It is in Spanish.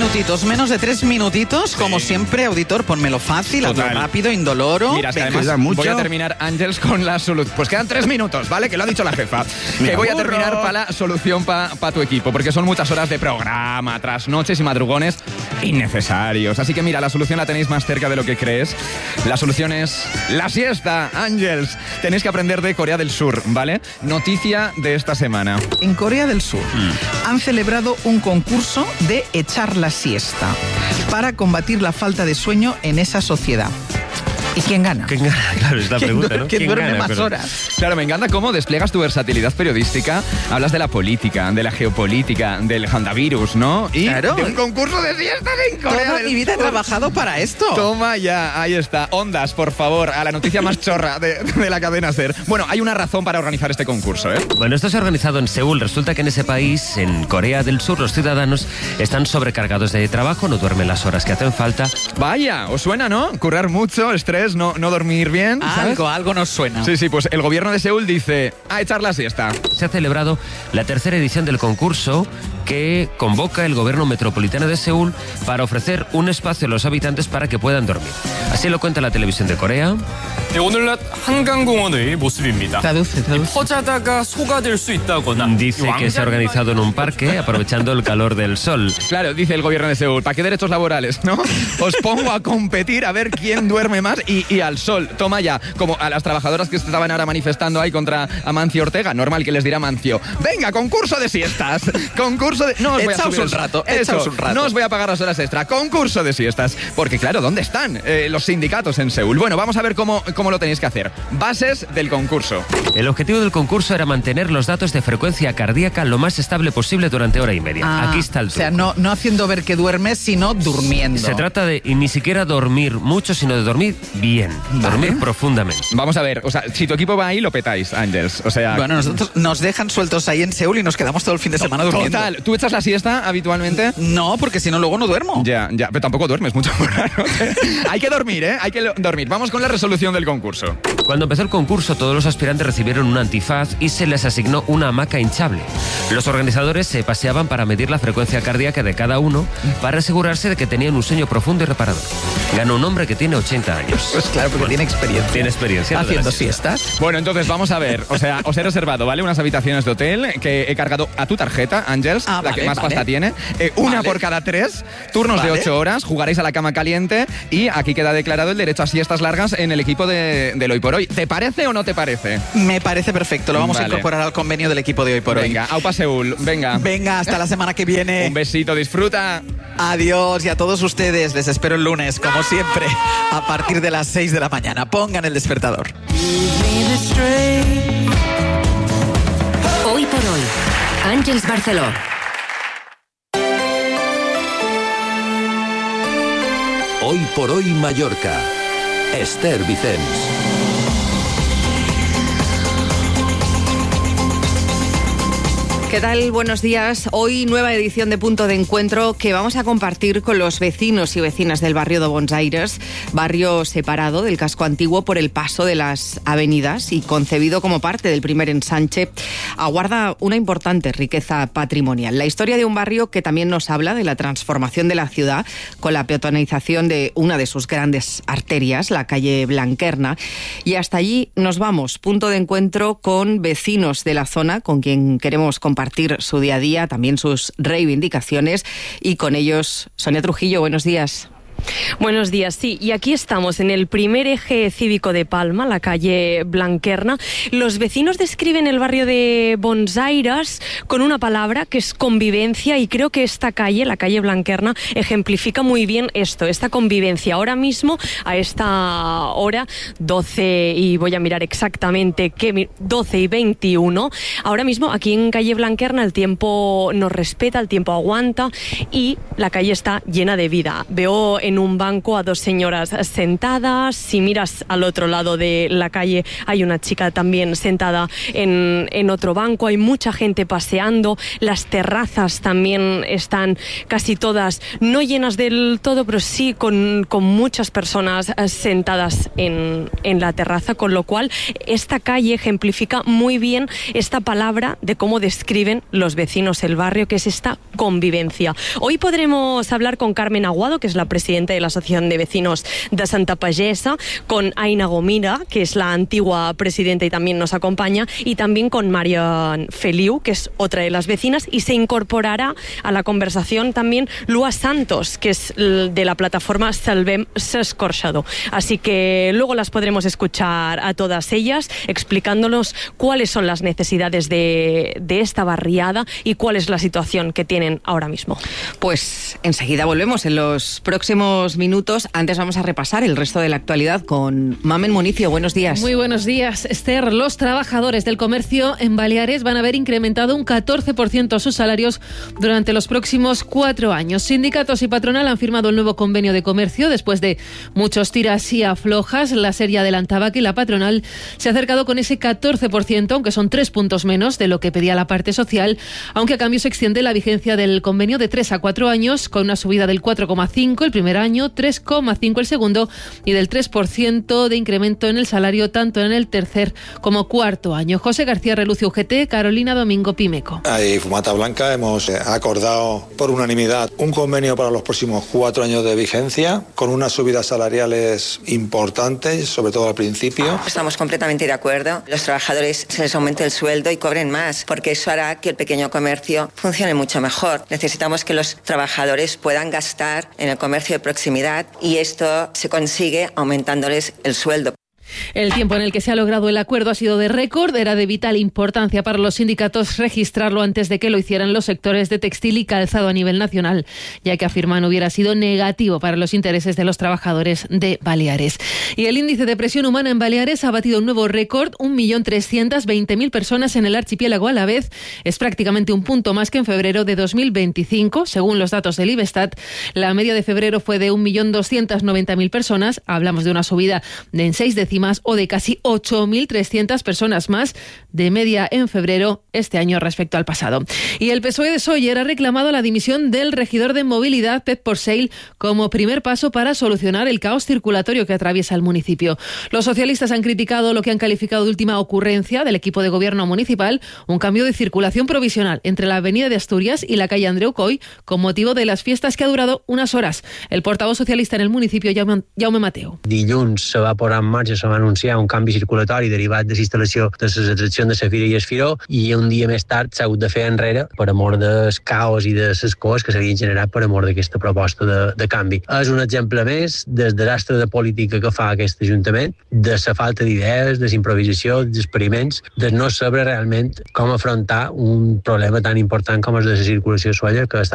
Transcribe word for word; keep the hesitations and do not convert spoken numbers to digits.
minutitos, menos de tres minutitos, sí. Como siempre, auditor, ponmelo fácil, hazlo rápido, indoloro. Mira, es que además mucho. voy a terminar, Ángels, con la solución. Pues quedan tres minutos, ¿vale? Que lo ha dicho la jefa. Me que voy aburro. a terminar para la solución para pa tu equipo, porque son muchas horas de programa, trasnoches y madrugones innecesarios. Así que mira, la solución la tenéis más cerca de lo que crees. La solución es la siesta, Ángels. Tenéis que aprender de Corea del Sur, ¿vale? Noticia de esta semana. En Corea del Sur mm. han celebrado un concurso de echar la siesta para combatir la falta de sueño en esa sociedad. ¿Y quién gana? ¿Quién gana? Claro, es la ¿Quién pregunta, du- ¿no? ¿Quién, ¿Quién duerme gana? más Pero... horas? Claro, me encanta cómo despliegas tu versatilidad periodística. Hablas de la política, de la geopolítica, del handavirus, ¿no? Y claro. de un concurso de siestas en Corea Toda del mi vida he Sur. trabajado para esto. Toma ya, ahí está. Ondas, por favor, a la noticia más chorra de, de la cadena SER. Bueno, hay una razón para organizar este concurso, ¿eh? Bueno, esto se ha organizado en Seúl. Resulta que en ese país, en Corea del Sur, los ciudadanos están sobrecargados de trabajo, no duermen las horas que hacen falta. Vaya, ¿os suena, no? Currar mucho, estrés, no, no dormir bien, ¿sabes? Algo, algo nos suena. Sí, sí, pues el gobierno de Seúl dice a echar la siesta. Se ha celebrado la tercera edición del concurso que convoca el gobierno metropolitano de Seúl para ofrecer un espacio a los habitantes para que puedan dormir. Así lo cuenta la televisión de Corea. 네, 오늘날 한강공원의 모습입니다. Traduce, traduce. 퍼자다가 소가 될 수 있다거나 Dice que se ha organizado en un parque aprovechando el calor del sol. Claro, dice el gobierno de Seúl, ¿para qué derechos laborales, no? Os pongo a competir a ver quién duerme más y, y al sol. Toma ya, como a las trabajadoras que se estaban ahora manifestando ahí contra Amancio Ortega, normal que les dirá Amancio, venga, concurso de siestas, concurso de... No os voy a Echaos subir un el- rato, Eso, echaos un rato. no os voy a pagar las horas extra, concurso de siestas. Porque claro, ¿dónde están eh, los sindicatos en Seúl? Bueno, vamos a ver cómo, cómo lo tenéis que hacer. Bases del concurso. El objetivo del concurso era mantener los datos de frecuencia cardíaca lo más estable posible durante hora y media. Ah, Aquí está el o sea, truco. no, no haciendo ver que duermes, sino durmiendo. Se trata de y ni siquiera dormir mucho, sino de dormir bien, Vale. dormir profundamente. Vamos a ver, o sea, si tu equipo va ahí, lo petáis, Ángels. O sea... Bueno, nosotros nos dejan sueltos ahí en Seúl y nos quedamos todo el fin de semana durmiendo. Total, ¿tú echas la siesta habitualmente? No, porque si no luego no duermo. Ya, ya, pero tampoco duermes mucho por la noche. Hay que dormir, ¿eh? Hay que lo- dormir. Vamos con la resolución del concurso. Cuando empezó el concurso, todos los aspirantes recibieron un antifaz y se les asignó una hamaca hinchable. Los organizadores se paseaban para medir la frecuencia cardíaca de cada uno para asegurarse de que tenían un sueño profundo y reparador. Ganó un hombre que tiene ochenta años. Pues claro, porque tiene experiencia. Tiene experiencia. Haciendo siestas. Bueno, entonces vamos a ver. O sea, os he reservado, ¿vale? Unas habitaciones de hotel que he cargado a tu tarjeta, Ángels, Ah, la vale, que más vale. pasta tiene. Eh, una Vale. por cada tres, turnos de Vale. ocho horas, jugaréis a la cama caliente y aquí queda declarado el derecho a siestas largas en el equipo de, del Hoy por Hoy. ¿Te parece o no te parece? Me parece perfecto. Lo vamos Vale. a incorporar al convenio del equipo de Hoy por Venga, Aupa Seúl, venga. Hoy. Venga, hasta la semana que viene. Un besito, disfruta. Adiós y a todos ustedes les espero el lunes, como siempre, a partir de las seis de la mañana. Pongan el despertador. Hoy por hoy, Ángels Barceló. Hoy por hoy Mallorca. Esther Vicens. ¿Qué tal? Buenos días. Hoy nueva edición de Punto de Encuentro que vamos a compartir con los vecinos y vecinas del barrio de Bons Aires, barrio separado del casco antiguo por el paso de las avenidas y concebido como parte del primer ensanche, aguarda una importante riqueza patrimonial. La historia de un barrio que también nos habla de la transformación de la ciudad con la peatonalización de una de sus grandes arterias, la calle Blanquerna. Y hasta allí nos vamos. Punto de Encuentro con vecinos de la zona con quien queremos compartir compartir su día a día, también sus reivindicaciones, y con ellos Sonia Trujillo, buenos días. Buenos días, sí, y aquí estamos en el primer eje cívico de Palma, la calle Blanquerna. Los vecinos describen el barrio de Bons Aires con una palabra que es convivencia, y creo que esta calle, la calle Blanquerna, ejemplifica muy bien esto, esta convivencia. Ahora mismo, a esta hora, doce, y voy a mirar exactamente qué, doce y veintiuno, ahora mismo aquí en calle Blanquerna el tiempo nos respeta, el tiempo aguanta y la calle está llena de vida. Veo en en un banco a dos señoras sentadas. Si miras al otro lado de la calle hay una chica también sentada en, en otro banco. Hay mucha gente paseando. Las terrazas también están casi todas, no llenas del todo, pero sí con, con muchas personas sentadas en, en la terraza, con lo cual esta calle ejemplifica muy bien esta palabra de cómo describen los vecinos el barrio, que es esta convivencia. Hoy podremos hablar con Carmen Aguado, que es la presidenta de la Asociación de Vecinos de Santa Pagesa, con Aina Gomira, que es la antigua presidenta y también nos acompaña, y también con María Feliu, que es otra de las vecinas, y se incorporará a la conversación también Lua Santos, que es de la plataforma Salvem S'Escorxador. Así que luego las podremos escuchar a todas ellas explicándonos cuáles son las necesidades de, de esta barriada y cuál es la situación que tienen ahora mismo. Pues enseguida volvemos en los próximos minutos. Antes vamos a repasar el resto de la actualidad con Mamen Municio. Buenos días. Muy buenos días, Esther. Los trabajadores del comercio en Baleares van a haber incrementado un catorce por ciento sus salarios durante los próximos cuatro años. Sindicatos y patronal han firmado el nuevo convenio de comercio después de muchos tiras y aflojas. La serie adelantaba que la patronal se ha acercado con ese catorce por ciento, aunque son tres puntos menos de lo que pedía la parte social, aunque a cambio se extiende la vigencia del convenio de tres a cuatro años, con una subida del cuatro coma cinco el primer año, tres coma cinco el segundo y del tres por ciento de incremento en el salario tanto en el tercer como cuarto año. José García Relucio, U G T, Carolina Domingo, Pimeco. Hay Fumata Blanca, hemos acordado por unanimidad un convenio para los próximos cuatro años de vigencia, con unas subidas salariales importantes, sobre todo al principio. Estamos completamente de acuerdo. Los trabajadores se les aumente el sueldo y cobren más, porque eso hará que el pequeño comercio funcione mucho mejor. Necesitamos que los trabajadores puedan gastar en el comercio de proximidad y esto se consigue aumentándoles el sueldo. El tiempo en el que se ha logrado el acuerdo ha sido de récord. Era de vital importancia para los sindicatos registrarlo antes de que lo hicieran los sectores de textil y calzado a nivel nacional, ya que afirman hubiera sido negativo para los intereses de los trabajadores de Baleares. Y el índice de presión humana en Baleares ha batido un nuevo récord, un millón trescientas veinte mil personas en el archipiélago a la vez. Es prácticamente un punto más que en febrero de dos mil veinticinco, según los datos del Ibestat. La media de febrero fue de un millón doscientas noventa mil personas. Hablamos de una subida de en seis décimas o de casi ocho mil trescientas personas más de media en febrero este año respecto al pasado. Y el P S O E de Sóller ha reclamado la dimisión del regidor de movilidad, Pep Porcel, como primer paso para solucionar el caos circulatorio que atraviesa el municipio. Los socialistas han criticado lo que han calificado de última ocurrencia del equipo de gobierno municipal, un cambio de circulación provisional entre la avenida de Asturias y la calle Andreu Coll con motivo de las fiestas que ha durado unas horas. El portavoz socialista en el municipio, Jaume, Jaume Mateu. Dilluns se va posar en marxa, se va anunciar un canvi circulatori derivat de la instal·lació de les atraccions de la Fira i el Firó, i un dia més tard s'ha hagut de fer enrere per amor dels caos i de les coses que s'havien generat per amor d'aquesta proposta de, de canvi. És un exemple més del desastre de política que fa aquest Ajuntament, de la falta d'idees, de la improvisació, dels experiments, de no saber realment com afrontar un problema tan important com és de la circulació a Sóller, que està